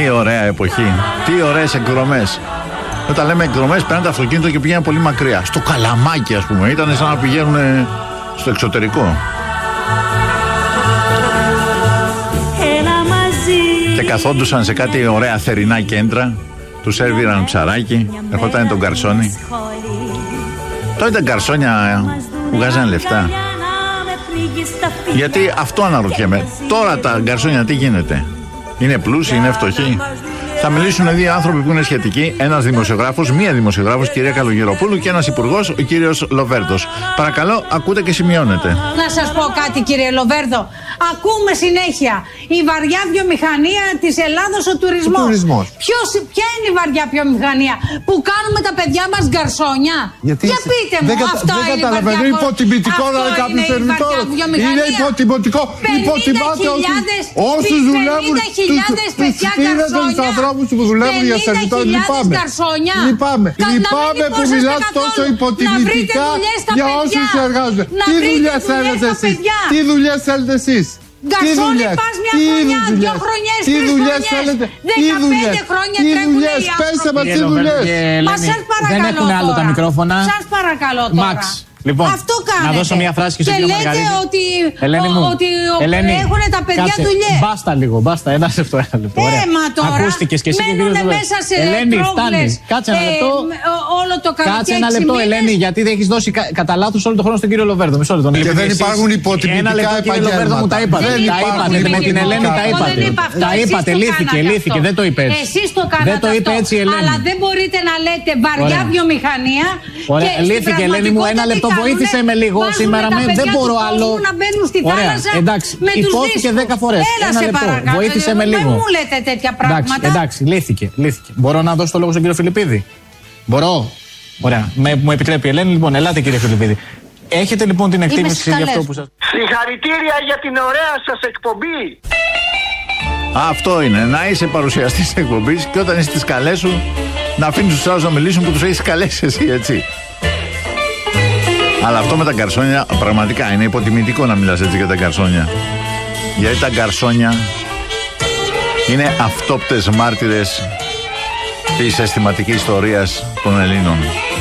Τι ωραία εποχή. Τι ωραίες εκδρομές. Όταν λέμε εκδρομές, παίρνουν το αυτοκίνητο και πηγαίνουν πολύ μακριά. Στο Καλαμάκι, ας πούμε. Ήταν σαν να πηγαίνουν στο εξωτερικό. Και καθόντουσαν σε κάτι ωραία θερινά κέντρα. Τους σερβίραν ψαράκι. Ερχόταν τον γκαρσόνι. Τότε τα γκαρσόνια που βγάζανε λεφτά. Γιατί αυτό αναρωτιέμαι. Τώρα τα γκαρσόνια τι γίνεται? Είναι πλούσιοι, είναι φτωχοί? Θα μιλήσουν δύο άνθρωποι που είναι σχετικοί. Ένας δημοσιογράφος, μία δημοσιογράφος, κυρία Καλογεροπούλου, και ένας υπουργός, ο κύριος Λοβέρδος. Παρακαλώ, ακούτε και σημειώνετε. Να σας πω κάτι, κύριε Λοβέρδο. Ακούμε συνέχεια η βαριά βιομηχανία της Ελλάδος, ο τουρισμός. Ποια είναι η βαριά βιομηχανία? Που κάνουμε τα παιδιά μας γκαρσόνια? Για πείτε μου, αυτό είναι η βαριά. Είναι υποτιμητικό να είναι κάποιος σερβιτόρος. Είναι υποτιμητικό. Υποτιμάτε όσους δουλεύουν. 50.000 παιδιά γκαρσόνια. Που δουλεύουν για σερβιτόρους. Λυπάμαι που μιλάς τόσο υποτιμητικά για όσους εργάζονται. Τι δουλειές θέλετε εσείς? Τι δουλειές θέλετε εσείς? Γκαρσόνι πας μια χρονιά, 2 χρονιές, 3 χρονιές, 15 χρόνια τρέχουνε οι πέστε με τι δουλειές. Μα σας παρακαλώ. Δεν έχουν άλλο τα μικρόφωνα. Σας παρακαλώ τώρα. Max. Λοιπόν, αυτό κάνετε. Να δώσω μια φράση και στον κύριο Μαργαρίτη. Και λέτε ότι έχουν τα παιδιά δουλειές. Μπάστα λίγο, μπάστα, ένα λεπτό. Μα τώρα ακούστηκες και εσύ και μένουν μέσα σε πρόβλες. Κάτσε ένα λεπτό. Όλο το καλοκαίρι. Κάτσε ένα λεπτό, Ελένη, γιατί δεν έχεις δώσει κατά λάθος όλο τον χρόνο στον κύριο Λοβέρδο. Μισό λεπτό. Και δεν υπάρχουν υποτιμητικά επαγγέλματα. Κύριε Λοβέρδο, μου τα είπατε. Με την Ελένη τα είπατε. Τα είπατε, λύθηκε, δεν το είπε έτσι. Εσείς το κάνατε αυτό. Αλλά δεν μπορείτε να λέτε βαριά βιομηχανία. Λύθηκε, Ελένη μου, ένα λεπτό. Βοήθησε με λίγο σήμερα. Δεν μπορώ άλλο. Να μπαίνουν στη θάλασσα. Εντάξει, υπόθηκε 10 φορές. Ένα λεπτό. Βοήθησε με λίγο. Δεν μου λέτε τέτοια πράγματα. Εντάξει, λύθηκε. Μπορώ να δώσω το λόγο στον κύριο Φιλιππίδη? Μπορώ. Ωραία. Μου επιτρέπει η Ελένη. Λοιπόν, ελάτε κύριε Φιλιππίδη. Έχετε λοιπόν την εκτίμηση για αυτό που σας... Συγχαρητήρια για την ωραία σας εκπομπή. Αυτό είναι. Να είσαι παρουσιαστής της εκπομπής και όταν είσαι στις καλές σου να αφήνεις τους άλλους να μιλήσουν που τους έχεις καλέσει εσύ, έτσι. Αλλά αυτό με τα γκαρσόνια πραγματικά είναι υποτιμητικό να μιλάς έτσι για τα γκαρσόνια. Γιατί τα γκαρσόνια είναι αυτόπτες μάρτυρες της αισθηματικής ιστορίας των Ελλήνων.